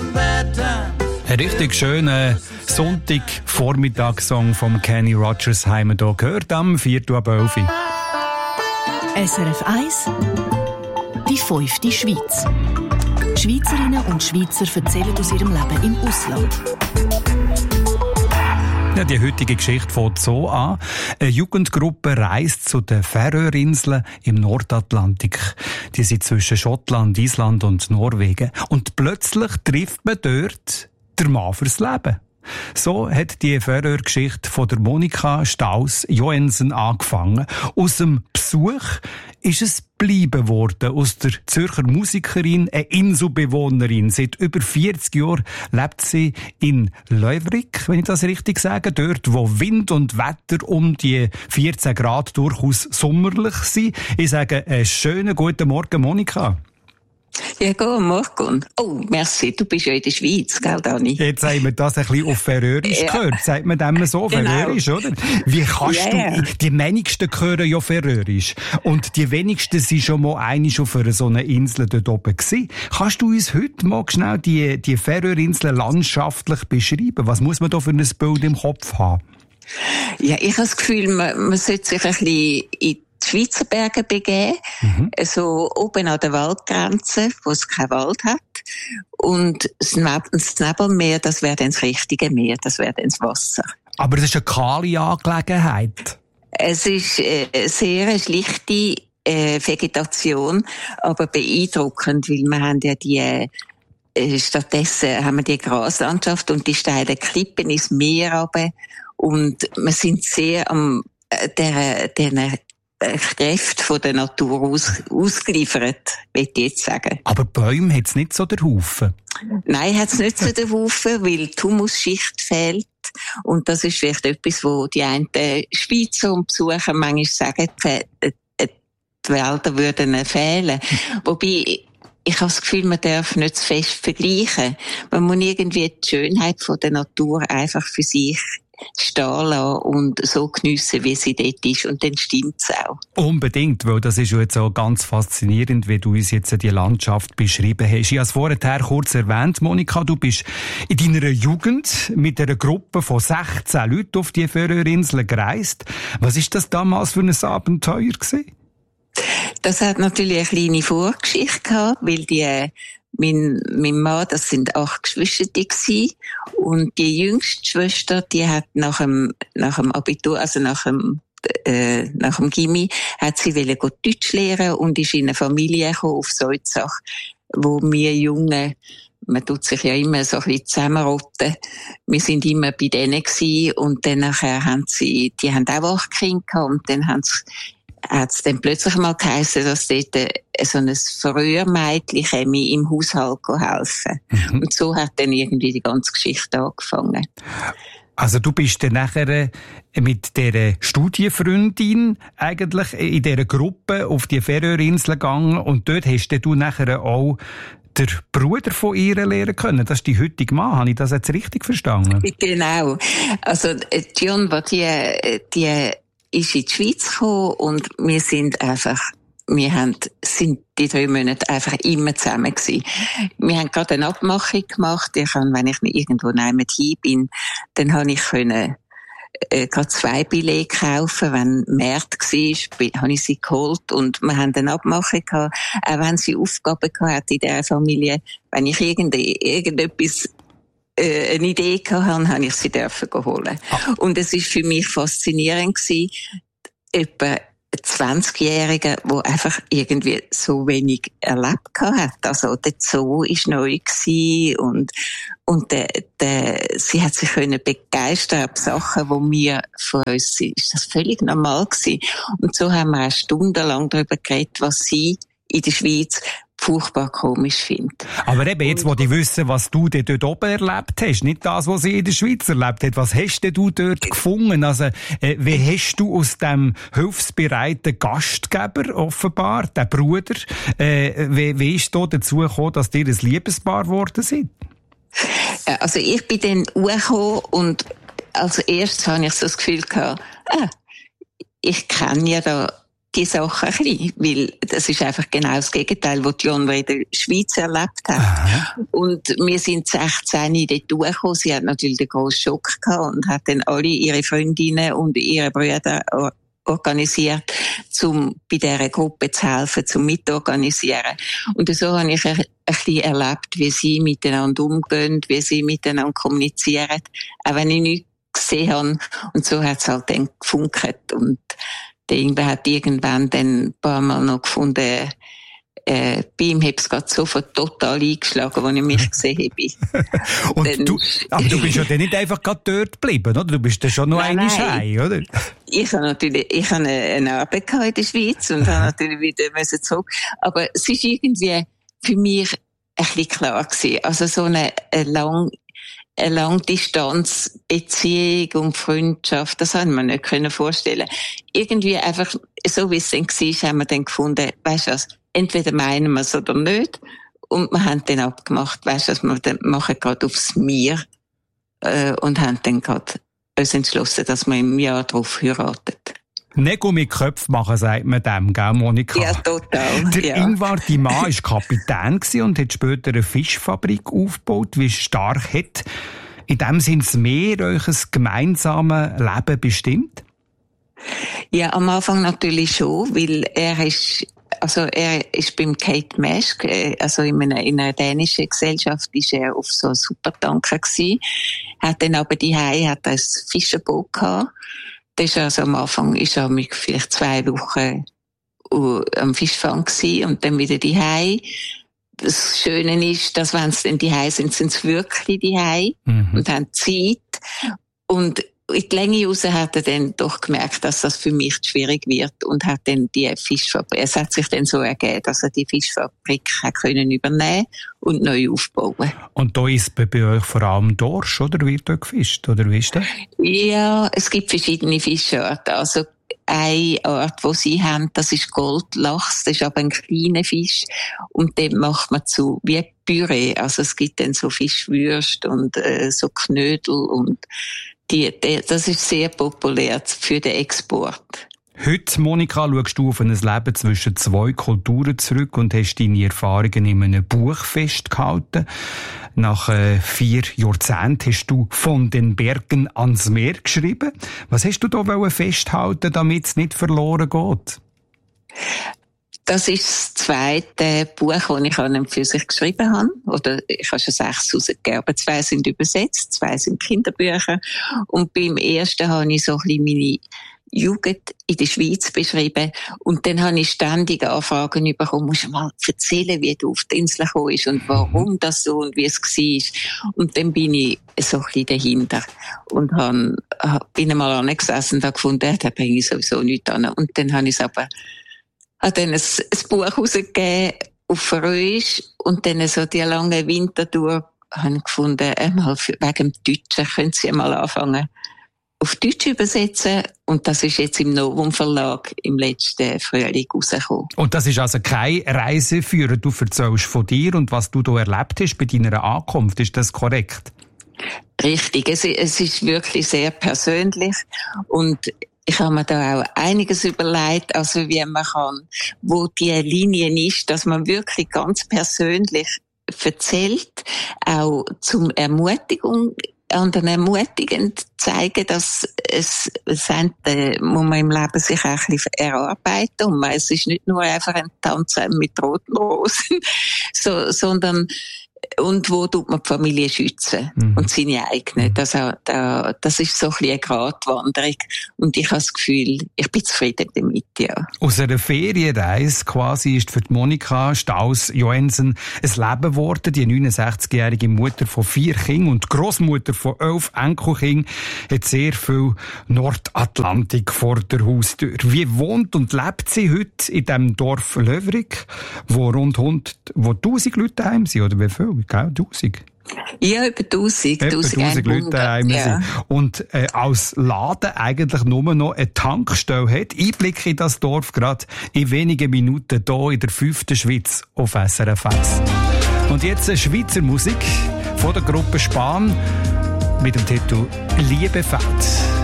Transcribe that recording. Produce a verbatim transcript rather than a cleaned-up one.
Ein richtig schöner Sonntag-Vormittagssong von Kenny Rogers haben wir hier gehört am Viertel ab elf. S R F eins, die fünfte Schweiz. Schweizerinnen und Schweizer erzählen aus ihrem Leben im Ausland. Ja, die heutige Geschichte fängt so an. Eine Jugendgruppe reist zu den Färöerinseln im Nordatlantik. Die sind zwischen Schottland, Island und Norwegen. Und plötzlich trifft man dort den Mann fürs Leben. So hat die Färöer-Geschichte von der Monika Staus-Joensen angefangen. Aus dem Besuch ist es bleiben worden. Aus der Zürcher Musikerin, eine Inselbewohnerin. Seit über vierzig Jahren lebt sie in Leuvrik, wenn ich das richtig sage. Dort, wo Wind und Wetter um die vierzehn Grad durchaus sommerlich sind. Ich sage einen schönen guten Morgen, Monika. Ja, guten Morgen. Oh, merci, du bist ja in der Schweiz, gell, Dani? Jetzt haben wir das ein bisschen auf Färöerisch ja. gehört. Sagt man dem so, Färöerisch, genau. Oder? Wie kannst yeah. du, die wenigsten hören ja Färöerisch. Und die wenigsten sind schon mal einmal auf einer so einer Insel dort oben gewesen. Kannst du uns heute mal schnell die, die Färöerinseln landschaftlich beschreiben? Was muss man da für ein Bild im Kopf haben? Ja, ich habe das Gefühl, man, man sollte sich ein bisschen in die Schweizer Berge begeben, mhm. so oben an der Waldgrenze, wo es keinen Wald hat. Und das Nebelmeer, das wäre dann das richtige Meer, das wäre dann das Wasser. Aber es ist eine kahle Angelegenheit. Es ist äh, sehr eine schlichte äh, Vegetation, aber beeindruckend, weil wir haben ja die äh, stattdessen haben wir die Graslandschaft und die steilen Klippen ins Meer runter. Und wir sind sehr am äh, der, der Kräfte von der Natur aus, ausgeliefert, würde ich jetzt sagen. Aber Bäume hat es nicht so den Haufen? Nein, hat es nicht so den Haufen, weil die Humusschicht fehlt. Und das ist vielleicht etwas, wo die einen Schweizer und Besucher manchmal sagen, die, die Wälder würden fehlen. Wobei, ich habe das Gefühl, man darf nicht zu fest vergleichen. Man muss irgendwie die Schönheit von der Natur einfach für sich stehen lassen und so geniessen, wie sie dort ist. Und dann stimmt's auch. Unbedingt, weil das ist jetzt auch ganz faszinierend, wie du uns jetzt die Landschaft beschrieben hast. Ich habe es vorher kurz erwähnt, Monika, du bist in deiner Jugend mit einer Gruppe von sechzehn Leuten auf die Färöerinseln gereist. Was ist das damals für ein Abenteuer gewesen? Das hat natürlich eine kleine Vorgeschichte gehabt, weil die Mein, mein Mann, das sind acht Geschwister gewesen. Und die jüngste Schwester, die hat nach dem, nach dem Abitur, also nach dem, äh, nach dem Gymi, hat sie wollte Deutsch lernen und ist in eine Familie gekommen auf Salzach, wo wir Jungen, man tut sich ja immer so ein bisschen zusammenrotten. Wir sind immer bei denen gewesen und dann nachher haben sie, die haben auch acht Kinder gehabt und dann haben sie, hat es dann plötzlich mal geheissen, dass dort so ein Frühermädchen im Haushalt helfen kann. Mhm. Und so hat dann irgendwie die ganze Geschichte angefangen. Also du bist dann nachher mit dieser Studienfreundin eigentlich in dieser Gruppe auf die Färöerinseln gegangen und dort hast du nachher auch den Bruder von ihr lernen können. Das ist die heutige Mann. Habe ich das jetzt richtig verstanden? Genau. Also John, die, die ist in die Schweiz gekommen und wir sind einfach, wir haben, sind die drei Monate einfach immer zusammen gewesen. Wir haben gerade eine Abmachung gemacht. Ich kann, wenn ich irgendwo nehmend hin bin, dann habe ich können, äh, gerade zwei Billette kaufen. Wenn März war, habe ich sie geholt und wir haben eine Abmachung gehabt. Auch wenn sie Aufgaben gehabt hat in dieser Familie, wenn ich irgend, irgendetwas eine Idee gehabt habe, habe ich sie dürfen holen. Ah. Und es ist für mich faszinierend gewesen, etwa zwanzigjähriger, der einfach irgendwie so wenig erlebt hat. Also der Zoo war neu gewesen und, und der, der, sie hat sich können begeistern ab Sachen, die mir von uns sind. Ist das völlig normal gewesen. Und so haben wir auch stundenlang darüber geredet, was sie in der Schweiz furchtbar komisch findet. Aber eben, jetzt wo die wissen, was du dort oben erlebt hast, nicht das, was sie in der Schweiz erlebt hat. Was hast denn du dort gefunden? Also, äh, wie hast du aus dem hilfsbereiten Gastgeber offenbar, der Bruder, äh, wie, wie ist da dazu gekommen, dass ihr ein Liebespaar geworden seid? Also ich bin dann hochgekommen und als erstes habe ich so das Gefühl gehabt, ah, ich kenne ja da die Sache ein bisschen, weil das ist einfach genau das Gegenteil, was Jon in der Schweiz erlebt hat. Aha. Und wir sind sechzehn dort durchgekommen. Sie hat natürlich den grossen Schock gehabt und hat dann alle ihre Freundinnen und ihre Brüder organisiert, um bei dieser Gruppe zu helfen, zum Mitorganisieren. Und so habe ich ein bisschen erlebt, wie sie miteinander umgehen, wie sie miteinander kommunizieren, auch wenn ich nichts gesehen habe. Und so hat es halt dann gefunkt. Und der Ingwer hat irgendwann dann ein paar Mal noch gefunden, äh, bei ihm hat es gerade sofort total eingeschlagen, als ich mich gesehen habe. Und dann, du, aber du bist ja dann nicht einfach gerade dort geblieben, oder? Du bist dann schon noch eine Schei, oder? Ich habe natürlich, ich habe eine Arbeit gehabt in der Schweiz und habe natürlich wieder müssen zurück. Aber es ist irgendwie für mich ein bisschen klar gewesen. Also so eine, eine lang, eine Langdistanzbeziehung und Freundschaft, das haben wir nicht können vorstellen. Irgendwie einfach, so wie es dann war, haben wir dann gefunden, weisst du was, entweder meinen wir es oder nicht. Und wir haben dann abgemacht, weisst du was, wir dann machen gerade aufs Mir, äh, und haben dann gerade uns entschlossen, dass wir im Jahr darauf heiraten. Nägel mit Köpfen machen, sagt man dem, gell, Monika? Ja, total. Der ja. Ingvar, dein Mann, war Kapitän und hat später eine Fischfabrik aufgebaut. Wie stark hat in dem Sinne das Meer euch ein gemeinsames Leben bestimmt? Ja, am Anfang natürlich schon, weil er ist, also er ist beim Kate Maersk, also in einer, in einer dänischen Gesellschaft, ist er auf so einem Supertanker gewesen. Hat dann aber die Hause, hat ein Fischerboot gehabt. Das ist also am Anfang, ist er mit vielleicht zwei Wochen am Fischfang gewesen und dann wieder die Hause. Das Schöne ist, dass wenn sie dann die Hause sind, sind sie wirklich die Hause mhm. und haben Zeit. Und in die Länge raus hat er dann doch gemerkt, dass das für mich schwierig wird und hat dann die Fischfabrik, es hat sich dann so ergeben, dass er die Fischfabrik hat können übernehmen und neu aufbauen. Und da ist bei euch vor allem Dorsch, oder? Wird dort gefischt, oder wie ist das? Ja, es gibt verschiedene Fischarten. Also eine Art, die sie haben, das ist Goldlachs, das ist aber ein kleiner Fisch und den macht man zu wie Püree. Also es gibt dann so Fischwürste und äh, so Knödel und Die, die, das ist sehr populär für den Export. Heute, Monika, schaust du auf ein Leben zwischen zwei Kulturen zurück und hast deine Erfahrungen in einem Buch festgehalten. Nach äh, vier Jahrzehnten hast du «Von den Bergen ans Meer» geschrieben. Was hast du da festhalten, damit es nicht verloren geht? Das ist das zweite Buch, das ich an und für sich geschrieben habe. Oder ich habe schon sechs rausgegeben, aber zwei sind übersetzt, zwei sind Kinderbücher. Und beim ersten habe ich so ein bisschen meine Jugend in der Schweiz beschrieben. Und dann habe ich ständig Anfragen bekommen, musst du mal erzählen, wie du auf die Insel gekommen bist und warum das so und wie es war. Und dann bin ich so ein bisschen dahinter. Und habe, bin einmal angesessen und habe gefunden, da bringe ich sowieso nichts an. Und dann habe ich es aber habe dann ein, ein Buch herausgegeben auf Fröisch und dann so die lange Wintertour habe ich gefunden, einmal wegen dem Deutschen können Sie mal anfangen auf Deutsch übersetzen und das ist jetzt im Novum Verlag im letzten Frühling rausgekommen. Und das ist also keine Reiseführer, du erzählst von dir und was du da erlebt hast bei deiner Ankunft, ist das korrekt? Richtig, es, es ist wirklich sehr persönlich und ich habe mir da auch einiges überlegt, also wie man kann, wo die Linie ist, dass man wirklich ganz persönlich erzählt, auch zum Ermutigung, anderen ermutigend zeigen, dass es, es äh, muss man im Leben sich auch ein bisschen erarbeiten und man, es ist nicht nur einfach ein Tanz mit roten Rosen, so, sondern und wo tut man die Familie schützen mhm. und seine eigene. Das, das, das ist so ein bisschen eine Gratwanderung und ich habe das Gefühl, ich bin zufrieden damit, ja. Aus einer Ferienreise quasi ist für die Monika Staus-Joensen ein Leben geworden. Die neunundsechzigjährige Mutter von vier Kindern und Grossmutter von elf Enkelkindern hat sehr viel Nordatlantik vor der Haustür. Wie wohnt und lebt sie heute in dem Dorf Löwerig, wo rund hundert, wo tausend Leute daheim sind, oder wie viel? Gell, tausend? Ja, über tausend. Etwa tausend Leute daheim ja. sind. Und äh, als Laden eigentlich nur noch eine Tankstelle hat. Einblick in das Dorf gerade in wenigen Minuten hier in der fünften Schweiz auf S R F eins. Und jetzt eine Schweizer Musik von der Gruppe Spahn mit dem Titel «Liebefeld».